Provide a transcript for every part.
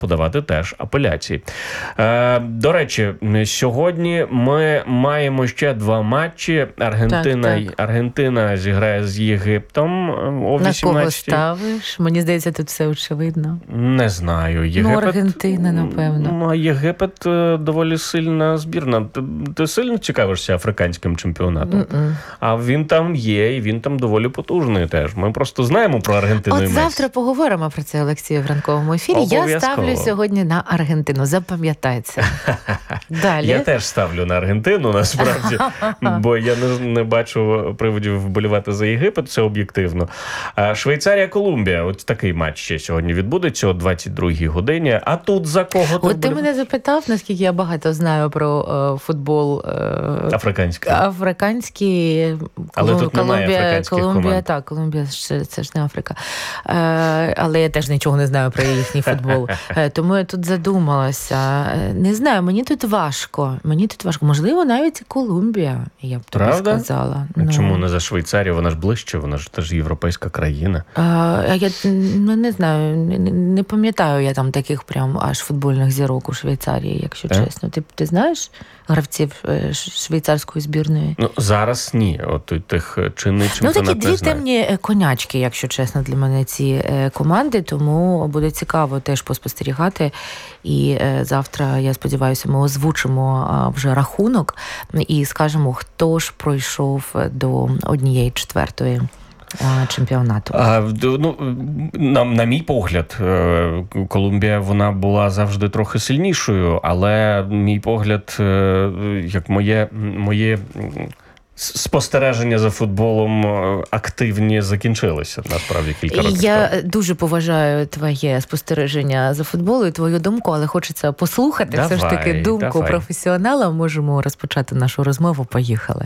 подавати теж апеляції. До речі, сьогодні ми маємо ще 2 матчі. Аргентина зіграє з Єгиптом о 18-й. На кого ставиш? Мені здається, тут все очевидно. Не знаю. Аргентина, напевно. А Єгипет доволі сильна збірна. Ти сильно цікавишся африканським чемпіонатом? А він там є, і він там доволі потужний теж. Ми просто знаємо про Аргентину і Месі. Завтра поговоримо про це, Олексію, в ранковому ефірі. Я ставлю сьогодні на Аргентину. Запам'ятай це. Далі. Я теж ставлю на Аргентину, насправді, бо я не бачу приводів вболівати за Єгипет, це об'єктивно. Швейцарія-Колумбія, от такий матч ще сьогодні відбудеться о 22-й годині. А тут за кого ти От ти мене запитав, наскільки я багато знаю про футбол африканський. Але тут немає африканських команд. Так, Колумбія, це ж не Африка. Але я теж нічого не знаю про їхній футбол. Тому я тут задумалася. Не знаю, мені тут важко. Можливо, навіть і Колумбія, я б тобі сказала. Чому не за Швейцарію? Вона ж ближче, вона ж теж європейська країна. Я не знаю, не пам'ятаю я там таких прям аж футбольних зірок у Швейцарії, якщо чесно. Ти знаєш гравців швейцарської збірної? Зараз ні. От тих чинний чемпіонат не знаю. Такі 2 темні конячки, якщо чесно, для мене ці команди, тому буде цікаво теж поспостерігати. І завтра, я сподіваюся, ми озвучимо вже рахунок і скажемо, хто ж пройшов до 1/4 чемпіонату. На мій погляд, Колумбія, вона була завжди трохи сильнішою, але мій погляд, як моє спостереження за футболом активні закінчилися, насправді, кілька років тому. Я дуже поважаю твоє спостереження за футболом і твою думку, але хочеться послухати все ж таки думку професіонала. Можемо розпочати нашу розмову. Поїхали.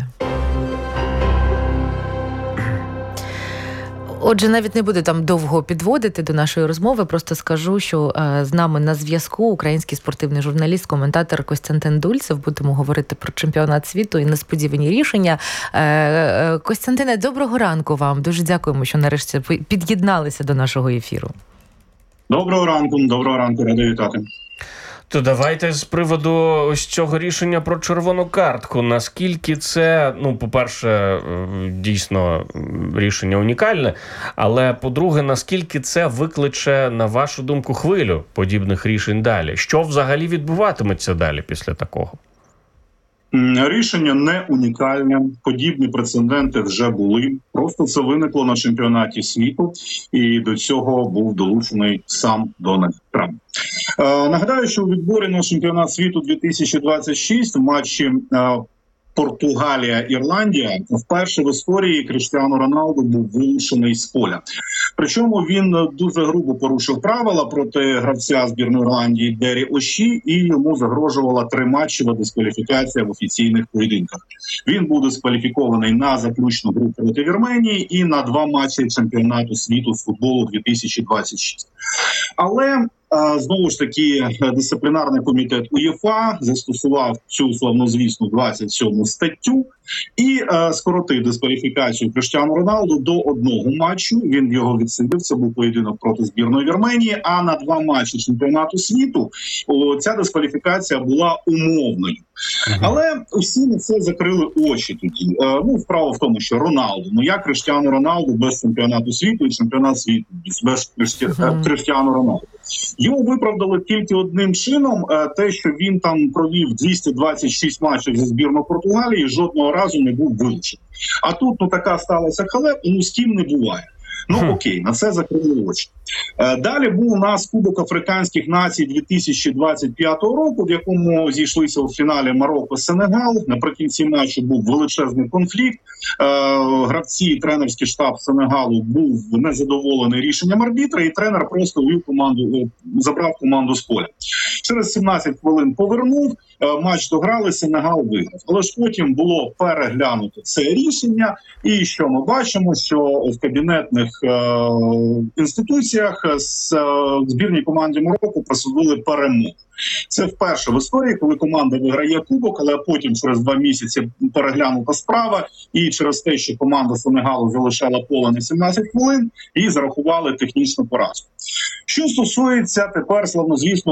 Отже, навіть не буду там довго підводити до нашої розмови, просто скажу, що з нами на зв'язку український спортивний журналіст, коментатор Костянтин Дульцев. Будемо говорити про чемпіонат світу і несподівані рішення. Костянтине, доброго ранку вам. Дуже дякуємо, що нарешті під'єдналися до нашого ефіру. Доброго ранку, радий вітати. То давайте з приводу ось цього рішення про червону картку. Наскільки це, по-перше, дійсно рішення унікальне, але, по-друге, наскільки це викличе, на вашу думку, хвилю подібних рішень далі? Що взагалі відбуватиметься далі після такого? Рішення не унікальне, подібні прецеденти вже були. Просто це виникло на чемпіонаті світу, і до цього був долучений сам Дональд Трамп. Нагадаю, що у відборі на чемпіонат світу 2026 в матчі Португалія-Ірландія вперше в історії Кріштіану Роналду був вилучений з поля. Причому він дуже грубо порушив правила проти гравця збірної Ірландії Дері Оші, і йому загрожувала 3 матчева дискваліфікація в офіційних поєдинках. Він буде дискваліфікований на заключну гру проти Вірменії і на 2 матчі чемпіонату світу з футболу 2026. Але знову ж таки, дисциплінарний комітет УЄФА застосував цю славнозвісну 27 статтю і скоротив дискваліфікацію Кріштіану Роналду до 1 матчу. Він його відсидів, це був поєдинок проти збірної Вірменії, а на 2 матчі чемпіонату світу ця дискваліфікація була умовною. Але усі на це закрили очі тоді. Справа в тому, що Роналду, як Кріштіану Роналду без чемпіонату світу і чемпіонат світу без Кріштіану Роналду. Його виправдали тільки одним чином, те, що він там провів 226 матчів зі збірною Португалії і жодного разу не був вилучений. А тут така сталася халепа, з ким не буває. Окей, на це закрили очі. Далі був у нас Кубок Африканських націй 2025 року, в якому зійшлися у фіналі Марокко-Сенегал. Наприкінці матчу був величезний конфлікт. Гравці і тренерський штаб Сенегалу був незадоволений рішенням арбітра, і тренер просто забрав команду з поля. Через 17 хвилин повернув, матч дограли, Сенегал виграв. Але ж потім було переглянуто це рішення, і що ми бачимо, що в кабінетних інституціях збірній команді Марокко присудили перемогу. Це вперше в історії, коли команда виграє кубок, але потім через 2 місяці переглянута справа, і через те, що команда Сенегалу залишала поле на 17 хвилин, і зарахували технічну поразку. Що стосується тепер славнозвісного